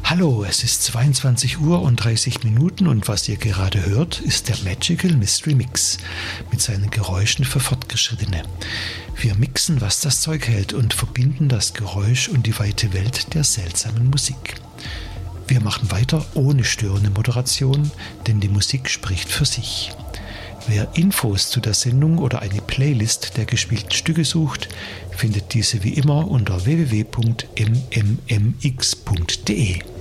Hallo, es ist 22 Uhr und 30 Minuten und was ihr gerade hört, ist der Magical Mystery Mix mit seinen Geräuschen für Fortgeschrittene. Wir mixen, was das Zeug hält und verbinden das Geräusch und die weite Welt der seltsamen Musik. Wir machen weiter ohne störende Moderation, denn die Musik spricht für sich. Wer Infos zu der Sendung oder eine Playlist der gespielten Stücke sucht, findet diese wie immer unter www.mmmx.de.